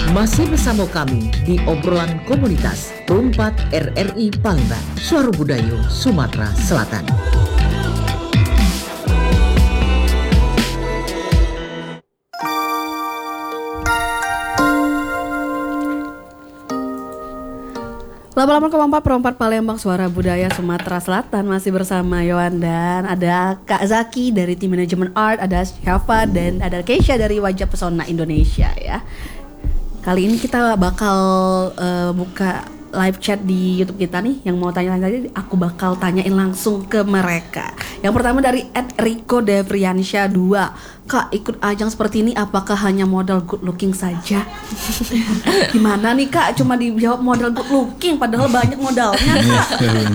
Masih bersama kami di obrolan komunitas Perumpat RRI Palembang, Suara Budayu, Sumatera Selatan. Lama-lama ke Perumpat Palembang, Suara Budaya Sumatera Selatan, masih bersama Yohan dan ada Kak Zaki dari tim manajemen art, ada Syafa dan ada Keisha dari Wajah Pesona Indonesia ya. Kali ini kita bakal buka live chat di YouTube kita nih. Yang mau tanya-tanya tadi aku bakal tanyain langsung ke mereka. Yang pertama dari @Rico_Devriansya 2. Kak, ikut ajang seperti ini apakah hanya modal good looking saja? Gimana nih Kak? Cuma dijawab modal good looking padahal banyak modalnya Kak.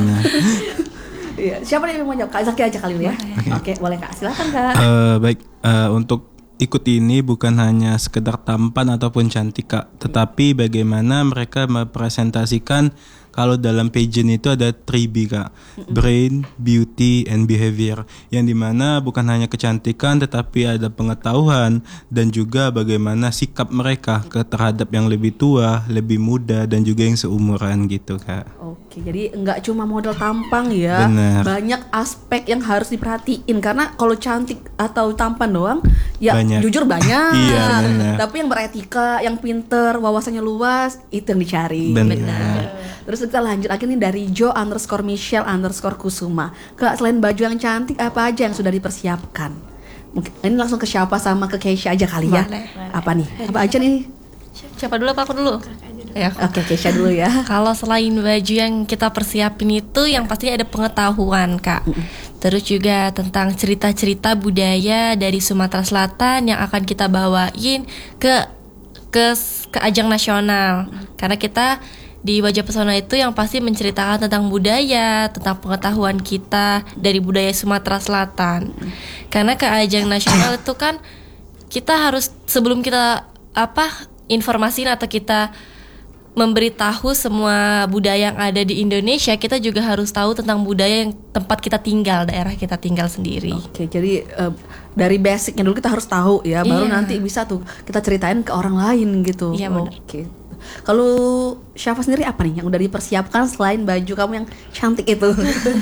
Iya, siapa yang mau jawab? Kak Zaki aja kali ini ya. Oke, boleh Kak. Silakan Kak. Baik, untuk ikut ini bukan hanya sekedar tampan ataupun cantik Kak, tetapi bagaimana mereka mempresentasikan. Kalau dalam pageant itu ada 3B Kak, brain, beauty, and behavior, yang dimana bukan hanya kecantikan tetapi ada pengetahuan dan juga bagaimana sikap mereka terhadap yang lebih tua, lebih muda, dan juga yang seumuran gitu Kak. Oke, jadi nggak cuma model tampang ya. Bener. Banyak aspek yang harus diperhatiin karena kalau cantik atau tampan doang ya Banyak. jujur banyak. Iya, bener. Tapi yang beretika, yang pinter, wawasannya luas itu yang dicari. Bener. Terus kita lanjut lagi nih dari Jo_Michelle_Kusuma. Kak, selain baju yang cantik apa aja yang sudah dipersiapkan? Mungkin ini langsung ke siapa sama ke Keisha aja kali ya. Boleh. Apa nih? Apa aja nih? Siapa dulu apa aku dulu? Ya. Oke, Keisha dulu ya. Kalau selain baju yang kita persiapin itu yang pastinya ada pengetahuan Kak. Terus juga tentang cerita-cerita budaya dari Sumatera Selatan yang akan kita bawain ke ajang nasional. Karena kita di Wajah Pesona itu yang pasti menceritakan tentang budaya, tentang pengetahuan kita dari budaya Sumatera Selatan. Karena ke ajang nasional itu kan kita harus sebelum kita informasiin atau kita memberitahu semua budaya yang ada di Indonesia, kita juga harus tahu tentang budaya yang tempat kita tinggal, daerah kita tinggal sendiri. Oke, jadi dari basicnya dulu kita harus tahu ya, baru Iya. nanti bisa tuh kita ceritain ke orang lain gitu. Iya, benar. Oke. Kalau Syafa sendiri apa nih yang udah dipersiapkan selain baju kamu yang cantik itu?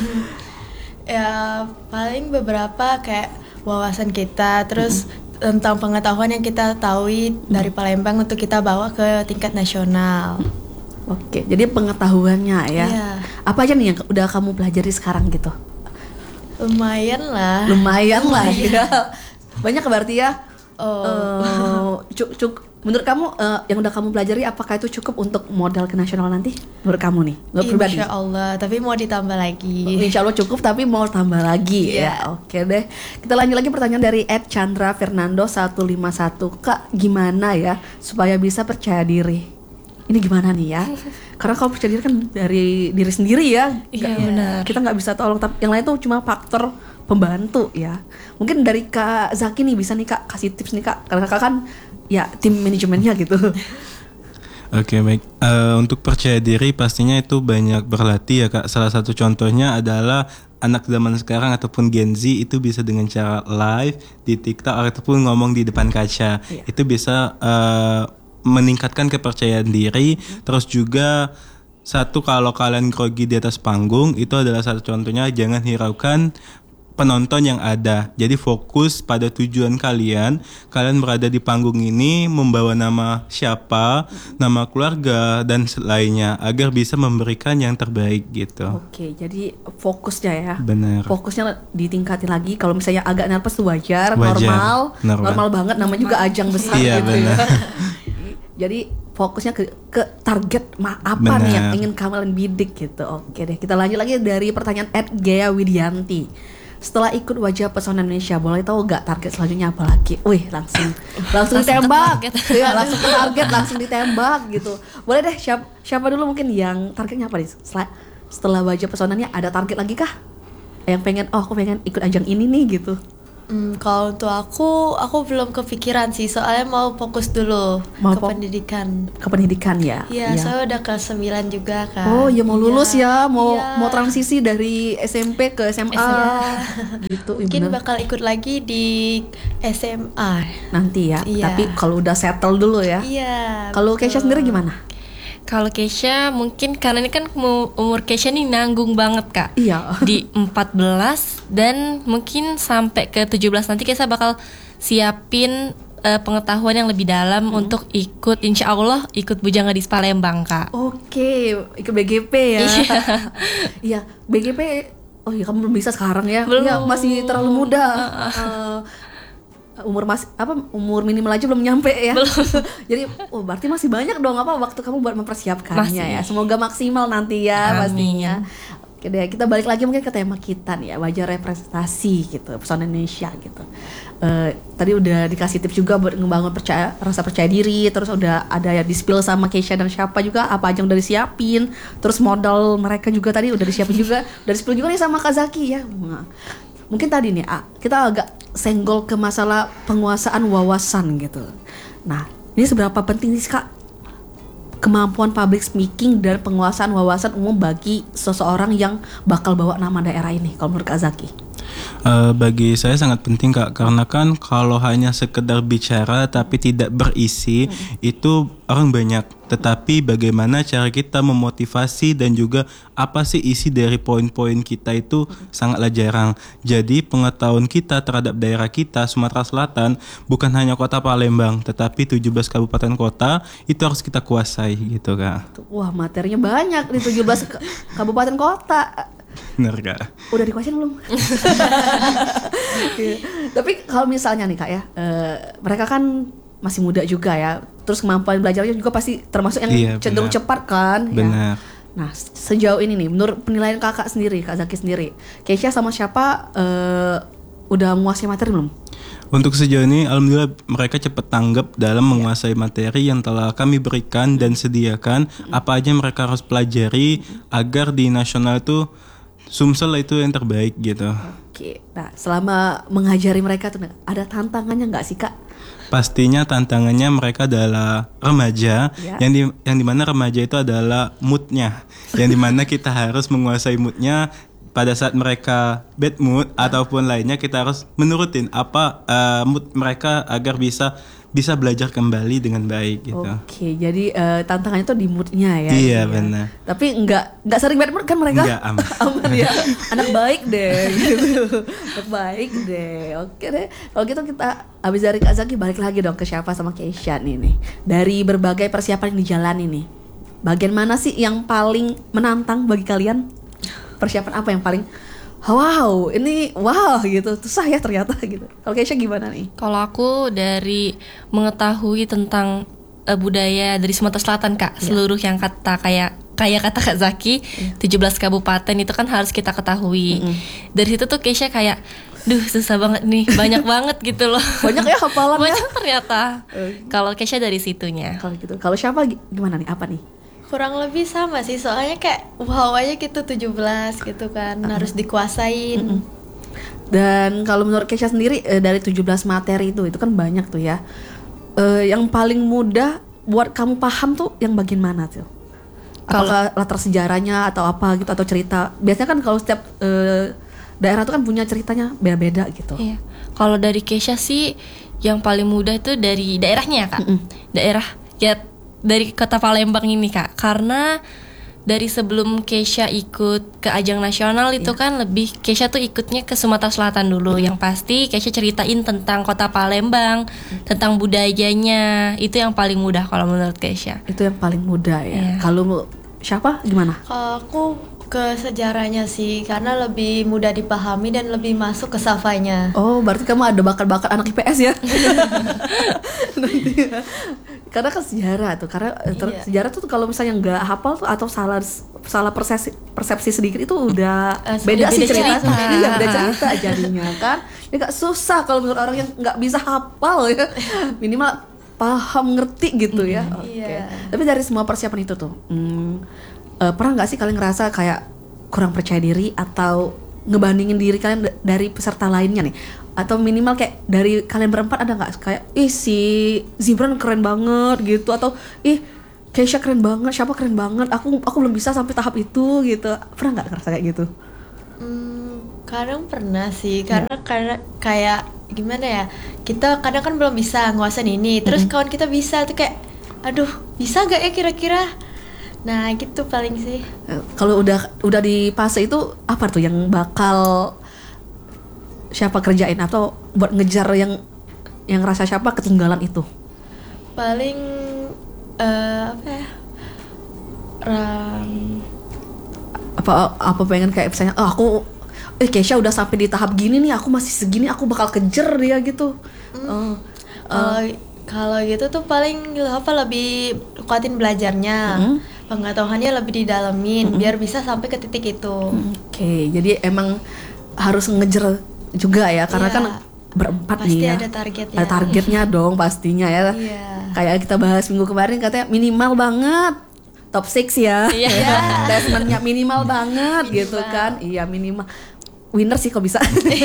Ya paling beberapa kayak wawasan kita, terus tentang pengetahuan yang kita tahu dari Palembang untuk kita bawa ke tingkat nasional. Oke, jadi pengetahuannya ya. Iya. Apa aja nih yang udah kamu pelajari sekarang gitu? Lumayan lah. Lumayan lah ya. Banyak berarti ya. Oh. Menurut kamu yang udah kamu pelajari apakah itu cukup untuk modal ke nasional nanti? Menurut kamu nih, menurut pribadi? Insya Allah, tapi mau ditambah lagi. Insya Allah cukup tapi mau tambah lagi ya. Oke deh. Kita lanjut lagi pertanyaan dari @Chandra_Fernando_151. Kak, gimana ya supaya bisa percaya diri? Ini gimana nih ya? Karena kalau percaya diri kan dari diri sendiri ya. Iya, benar. Kita nggak bisa tolong, tapi yang lain tuh cuma faktor pembantu ya. Mungkin dari Kak Zaki nih bisa nih Kak kasih tips nih Kak. Karena Kakak kan ya tim manajemennya gitu. Oke, baik. Untuk percaya diri pastinya itu banyak berlatih ya Kak. Salah satu contohnya adalah anak zaman sekarang ataupun Gen Z itu bisa dengan cara live di TikTok ataupun ngomong di depan kaca. Iya. Itu bisa meningkatkan kepercayaan diri. Terus juga satu, kalau kalian grogi di atas panggung, itu adalah satu contohnya, jangan hiraukan penonton yang ada. Jadi fokus pada tujuan kalian. Kalian berada di panggung ini membawa nama siapa, nama keluarga dan lainnya agar bisa memberikan yang terbaik gitu. Oke, jadi fokusnya ya. Benar. Fokusnya ditingkatin lagi. Kalau misalnya agak nervous tuh wajar. Wajar, normal banget. Namanya juga ajang besar Iya, gitu benar. ya. Jadi fokusnya ke target apa Benar. nih yang ingin kalian bidik gitu. Oke deh, kita lanjut lagi dari pertanyaan @Gea Widianti. Setelah ikut Wajah Pesona Indonesia, boleh tahu gak target selanjutnya apa lagi? Wih, langsung ditembak. Iya, langsung ke target, langsung ditembak gitu. Boleh deh, siapa dulu mungkin yang targetnya apa nih? Setelah Wajah Pesonanya ada target lagi kah? Yang pengen, aku pengen ikut ajang ini nih gitu. Kalau untuk aku belum kepikiran sih, soalnya mau fokus dulu ke pendidikan. Ke pendidikan ya. Iya, saya udah kelas 9 juga kan. Oh, ya mau lulus ya, mau Iya. transisi dari SMP ke SMA. Gitu. Mungkin bener. bakal ikut lagi di SMA. Nanti ya. Iya. Tapi kalau udah settle dulu ya. Iya. Kalau Keisha sendiri gimana? Kalau Keisha mungkin karena ini kan umur Keisha nih nanggung banget Kak. Iya. Di 14 dan mungkin sampai ke 17 nanti Keisha bakal siapin pengetahuan yang lebih dalam untuk ikut, insya Allah ikut Bujangadis Palembang Kak. Oke, ikut BGP ya. Iya, BGP. Oh iya, kamu belum bisa sekarang ya? Belum. Iya, masih terlalu muda. Umur minimal aja belum nyampe ya. Belum. Jadi berarti masih banyak dong waktu kamu buat mempersiapkannya Masih. ya. Semoga maksimal nanti ya. Amin. Pastinya. Oke deh, kita balik lagi mungkin ke tema kita nih ya, wajah representasi gitu, pesona Indonesia gitu. Tadi udah dikasih tips juga buat ngebangun rasa percaya diri, terus udah ada ya di-spill sama Keisha dan siapa juga apa aja yang udah disiapin, terus modal mereka juga tadi udah disiapin juga, udah di-spill juga nih sama Kak Zaki ya. Nah, mungkin tadi nih kita agak senggol ke masalah penguasaan wawasan gitu. Nah, ini seberapa penting sih Kak kemampuan public speaking dan penguasaan wawasan umum bagi seseorang yang bakal bawa nama daerah ini kalau menurut Kak Zaki? Bagi saya sangat penting Kak, karena kan kalau hanya sekedar bicara tapi tidak berisi itu orang banyak. Tetapi bagaimana cara kita memotivasi dan juga apa sih isi dari poin-poin kita itu sangatlah jarang. Jadi pengetahuan kita terhadap daerah kita Sumatera Selatan bukan hanya kota Palembang, tetapi 17 kabupaten kota itu harus kita kuasai gitu Kak. Wah, materinya banyak di 17 kabupaten kota. Benar Kak. Udah dikuasain belum? Tapi kalau misalnya nih Kak ya, mereka kan masih muda juga ya, terus kemampuan belajarnya juga pasti termasuk yang cenderung cepat kan. Benar. Ya. Nah, sejauh ini nih, menurut penilaian kakak sendiri, Kak Zaki sendiri, Keisha sama siapa udah menguasai materi belum? Untuk sejauh ini, alhamdulillah mereka cepat tanggap dalam menguasai materi yang telah kami berikan dan sediakan. Apa aja mereka harus pelajari agar di nasional itu Sumsel itu yang terbaik gitu. Oke, nah selama mengajari mereka tuh ada tantangannya nggak sih Kak? Pastinya tantangannya mereka adalah remaja, yang dimana remaja itu adalah moodnya, yang dimana kita harus menguasai moodnya. Pada saat mereka bad mood ataupun lainnya kita harus menurutin apa mood mereka agar bisa belajar kembali dengan baik gitu. Oke, jadi tantangannya tuh di moodnya ya. Iya benar. Tapi nggak sering bad mood kan mereka? Nggak, aman. Aman ya. Anak baik deh gitu. Anak baik deh. Oke deh. Kalau gitu kita abis dari Kak Zaki balik lagi dong ke Syafa sama Keisha nih. Dari berbagai persiapan yang dijalani nih, bagian mana sih yang paling menantang bagi kalian? Persiapan apa yang paling wow gitu, susah ya ternyata gitu. Kalau Keisha gimana nih? Kalau aku dari mengetahui tentang budaya dari Sumatera Selatan Kak, seluruh yang kayak kata Kak Zaki, 17 kabupaten itu kan harus kita ketahui. Dari situ tuh Keisha kayak susah banget nih, banyak banget gitu loh. Banyak ya hafalannya. Banyak ternyata. Kalau Keisha dari situnya. Kalau gitu. Kalau siapa gimana nih? Apa nih? Kurang lebih sama sih, soalnya kayak wow aja gitu 17 gitu kan, harus dikuasain. Dan kalau menurut Keisha sendiri dari 17 materi itu kan banyak tuh ya. Yang paling mudah buat kamu paham tuh yang bagian mana tuh? Apakah latar sejarahnya atau apa gitu atau cerita? Biasanya kan kalau setiap daerah tuh kan punya ceritanya beda-beda gitu. Iya. Kalau dari Keisha sih yang paling mudah itu dari daerahnya Kak. Daerah ya dari kota Palembang ini Kak, karena dari sebelum Keisha ikut ke ajang nasional itu kan lebih Keisha tuh ikutnya ke Sumatera Selatan dulu. Yang pasti Keisha ceritain tentang kota Palembang, tentang budayanya, itu yang paling mudah kalau menurut Keisha. Itu yang paling mudah ya. Kalau siapa gimana? Kalau aku ke sejarahnya sih, karena lebih mudah dipahami dan lebih masuk ke safanya. Oh, berarti kamu ada bakat-bakat anak IPS ya? Nanti ya. Karena kan sejarah tuh, karena sejarah tuh kalau misalnya nggak hafal tuh atau salah persepsi sedikit itu udah beda sih cerita. Iya, beda cerita jadinya kan. Ya nggak susah kalau menurut orang yang nggak bisa hafal ya. Minimal paham ngerti gitu ya. Oke. Tapi dari semua persiapan itu tuh, pernah nggak sih kalian ngerasa kayak kurang percaya diri atau ngebandingin diri kalian dari peserta lainnya nih? Atau minimal kayak dari kalian berempat ada nggak kayak si Zibran keren banget gitu, atau Keisha keren banget, siapa keren banget, aku belum bisa sampai tahap itu gitu. Pernah nggak ngerasa kayak gitu? Kadang pernah sih, karena kayak gimana ya, kita kadang kan belum bisa nguasain ini, terus kawan kita bisa tuh kayak, aduh bisa gak ya kira-kira? Nah gitu paling sih. Kalau udah di fase itu apa tuh yang bakal siapa kerjain, atau buat ngejar yang rasa siapa ketinggalan itu? Paling apa ya? Apa pengen kayak misalnya Keisha udah sampai di tahap gini nih, aku masih segini, aku bakal kejar dia gitu. Kalau gitu tuh paling lebih kuatin belajarnya, pengetahuannya lebih didalamin biar bisa sampai ke titik itu. Oke, jadi emang harus ngejar juga ya, karena kan berempat pasti nih ya. ada targetnya. Ada targetnya dong pastinya ya. Kayak kita bahas minggu kemarin katanya minimal banget top 6 ya. Placementnya minimal banget gitu kan. Iya, minimal. Winner sih kok bisa.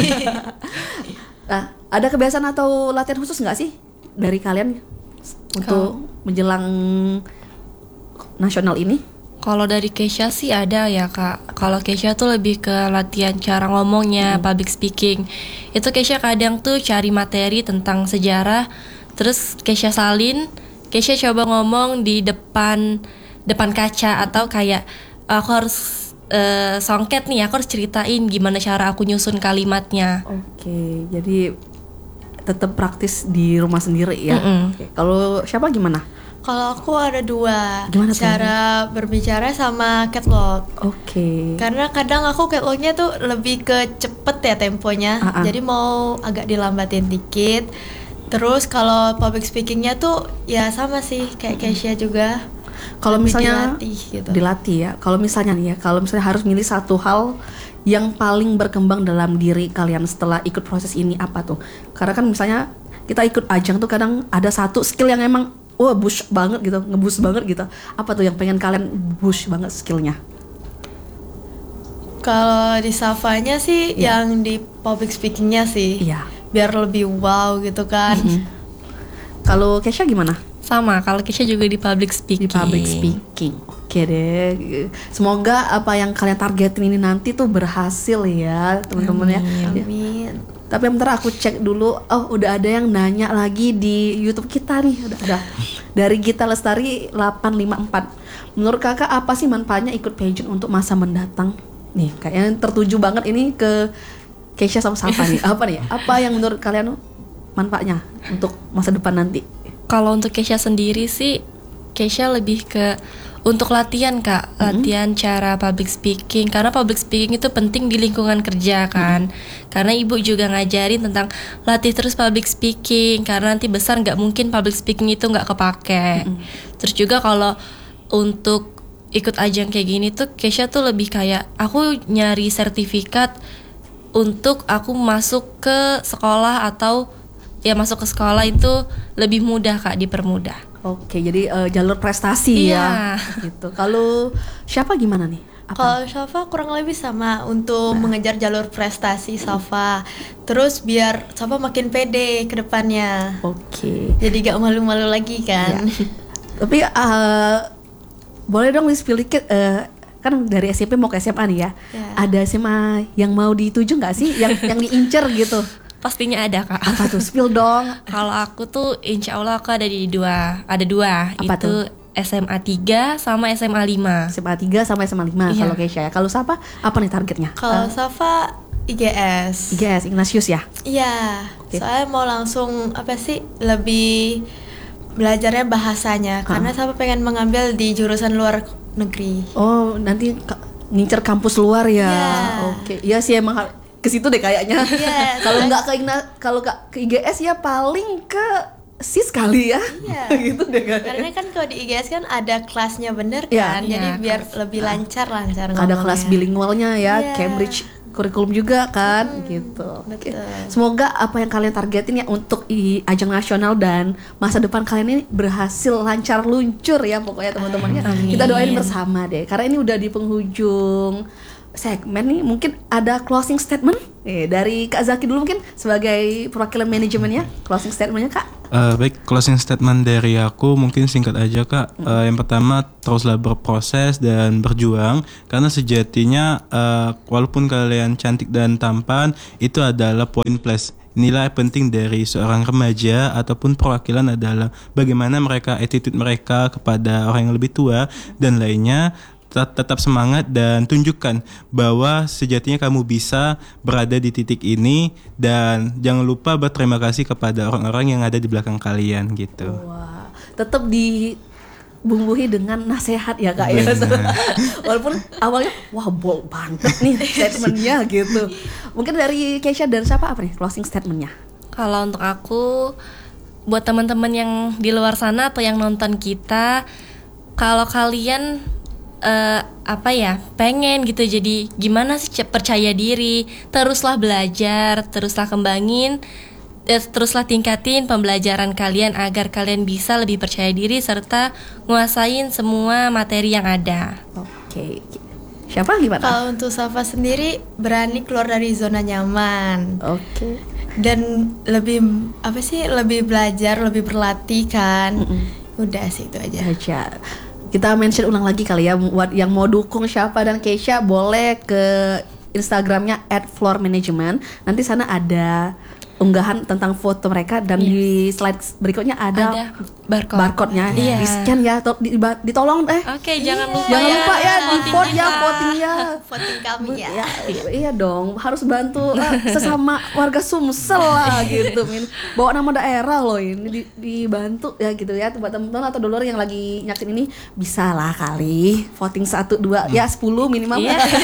Nah, ada kebiasaan atau latihan khusus nggak sih dari kalian untuk menjelang nasional ini? Kalau dari Keisha sih ada ya Kak. Kalau Keisha tuh lebih ke latihan cara ngomongnya, public speaking. Itu Keisha kadang tuh cari materi tentang sejarah, terus Keisha salin, Keisha coba ngomong di depan kaca, atau kayak aku harus songket nih, aku harus ceritain gimana cara aku nyusun kalimatnya. Oke, jadi tetap praktis di rumah sendiri ya. Oke. Kalau siapa gimana? Kalau aku ada 2, Gimana tuh? cara berbicara sama catwalk. Oke. Karena kadang aku catwalknya tuh lebih ke cepet ya temponya, jadi mau agak dilambatin dikit. Terus kalau public speakingnya tuh ya sama sih kayak Keisha juga. Kalau misalnya dilatih gitu. dilatih ya. Kalau misalnya nih ya, kalau misalnya harus milih satu hal yang paling berkembang dalam diri kalian setelah ikut proses ini, apa tuh? Karena kan misalnya kita ikut ajang tuh kadang ada satu skill yang emang boost banget gitu, ngeboost banget gitu. Apa tuh yang pengen kalian boost banget skillnya? Kalau di Safanya sih yang di public speakingnya sih. Iya. Biar lebih wow gitu kan. Kalau Keisha gimana? Sama, kalau Keisha juga di public speaking. Di public speaking. Oke deh. Semoga apa yang kalian targetin ini nanti tuh berhasil ya, teman-teman ya. Amin. Tapi bentar aku cek dulu. Udah ada yang nanya lagi di YouTube kita nih. Udah. Dari Gita Lestari 854. Menurut kakak apa sih manfaatnya ikut pageant untuk masa mendatang? Nih, kayaknya tertuju banget ini ke Keisha sama Safa nih. Apa nih? Apa yang menurut kalian manfaatnya untuk masa depan nanti? Kalau untuk Keisha sendiri sih, Keisha lebih ke untuk latihan Kak, latihan cara public speaking. Karena public speaking itu penting di lingkungan kerja kan. Karena ibu juga ngajarin tentang latih terus public speaking, karena nanti besar nggak mungkin public speaking itu nggak kepake. Terus juga kalau untuk ikut ajang kayak gini tuh, Keisha tuh lebih kayak aku nyari sertifikat untuk aku masuk ke sekolah, atau ya masuk ke sekolah itu lebih mudah Kak, dipermudah. Oke, jadi jalur prestasi ya. Gitu. Kalau siapa gimana nih? Kalau Safa kurang lebih sama untuk mengejar jalur prestasi Safa. Terus biar Safa makin pede ke depannya. Oke. Jadi gak malu-malu lagi kan. Tapi boleh dong spill dikit, kan dari SMP mau ke SMA nih ya. Ada SMA yang mau dituju nggak sih? Yang diincer gitu? Pastinya ada Kak. Apa tuh? Spill dong. Kalau aku tuh insya Allah aku ada dua. Apa itu tuh? SMA 3 sama SMA 5. SMA 3 sama SMA 5 Iya. kalau Keisha ya. Kalau Safa apa nih targetnya? Kalau Safa IGS. IGS, Ignatius ya? Iya. Soalnya mau langsung lebih belajarnya bahasanya. Karena Safa pengen mengambil di jurusan luar negeri. Oh, nanti ngincer kampus luar ya. Iya. Oke. Iya sih emang ke situ deh kayaknya. Yes. Kalau nggak ke IGS ya paling ke SIS kali ya. Iya. Gitu deh kayaknya. Karena kan kalau di IGS kan ada kelasnya bener Iya. kan. Jadi Iya, biar lebih lancar Ada ngomongnya. kelas bilingualnya ya, Iya. Cambridge kurikulum juga kan, gitu. Oke. betul. Semoga apa yang kalian targetin ya untuk ajang nasional dan masa depan kalian ini berhasil lancar luncur ya pokoknya teman-teman ya. Kita doain bersama deh. Karena ini udah di penghujung segmen nih, mungkin ada closing statement dari Kak Zaki dulu mungkin sebagai perwakilan manajemennya. Closing statementnya Kak. Baik, closing statement dari aku mungkin singkat aja Kak. Yang pertama, teruslah berproses dan berjuang, karena sejatinya walaupun kalian cantik dan tampan, itu adalah poin plus. Nilai penting dari seorang remaja ataupun perwakilan adalah bagaimana mereka, attitude mereka kepada orang yang lebih tua dan lainnya. Tetap semangat dan tunjukkan bahwa sejatinya kamu bisa berada di titik ini, dan jangan lupa berterima kasih kepada orang-orang yang ada di belakang kalian gitu. Wah, tetap dibumbuhi dengan nasihat ya Kak ya. Walaupun awalnya wah bold banget nih statementnya gitu. Mungkin dari Keisha dan siapa apa nih closing statementnya? Kalau untuk aku, buat teman-teman yang di luar sana atau yang nonton kita, kalau kalian pengen gitu jadi gimana sih percaya diri, teruslah belajar, teruslah kembangin, teruslah tingkatin pembelajaran kalian agar kalian bisa lebih percaya diri serta nguasain semua materi yang ada. Oke. Siapa gimana? Kalau untuk Safa sendiri, berani keluar dari zona nyaman. Oke. Dan lebih belajar, lebih berlatih kan. Udah sih itu aja. Kita mention ulang lagi kali ya, buat yang mau dukung Syafa dan Keisha boleh ke Instagramnya @floormanagement. Nanti sana ada unggahan tentang foto mereka, dan di slide berikutnya ada barcode-nya. Iya. Di scan ya, ditolong Oke, jangan lupa ya di vote ya, votingnya. Voting kami ya. Iya dong, harus bantu sesama warga Sumsel lah gitu, bawa nama daerah loh ini, dibantu ya gitu ya. Buat teman-teman atau dulur yang lagi nyakin ini, bisa lah kali voting 1, 2 ya 10 minimal.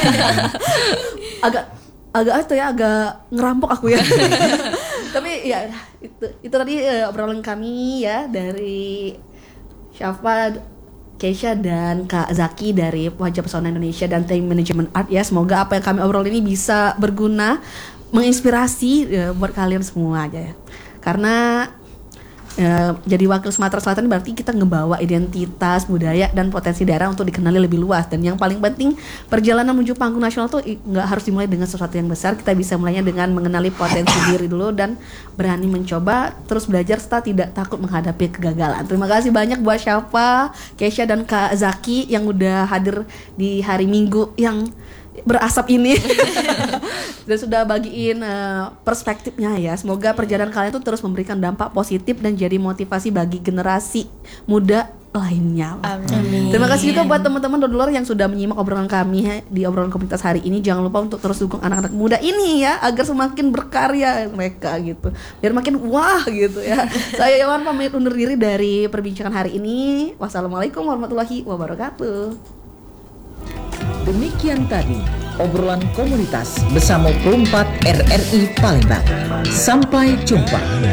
agak ngerampok aku ya. Tapi ya itu tadi obrolan kami ya dari Syafa, Keisha dan Kak Zaki dari Wajah Pesona Indonesia dan tim manajemen art ya. Semoga apa yang kami obrolin ini bisa berguna, menginspirasi buat kalian semua aja ya. Karena jadi wakil Sumatera Selatan berarti kita ngebawa identitas, budaya dan potensi daerah untuk dikenali lebih luas. Dan yang paling penting, perjalanan menuju panggung nasional tuh nggak harus dimulai dengan sesuatu yang besar. Kita bisa mulainya dengan mengenali potensi diri dulu dan berani mencoba, terus belajar serta tidak takut menghadapi kegagalan. Terima kasih banyak buat Syafa, Keisha dan Kak Zaki yang udah hadir di hari Minggu yang berasap ini dan sudah bagiin perspektifnya ya. Semoga perjalanan kalian tuh terus memberikan dampak positif dan jadi motivasi bagi generasi muda lainnya. Amin. Terima kasih juga buat teman-teman donor yang sudah menyimak obrolan kami di obrolan komunitas hari ini. Jangan lupa untuk terus dukung anak-anak muda ini ya, agar semakin berkarya mereka gitu, biar makin wah gitu ya. Saya Yawan pamit undur diri dari perbincangan hari ini. Wassalamualaikum warahmatullahi wabarakatuh. Demikian tadi obrolan komunitas bersama Perumpat RRI Palembang. Sampai jumpa.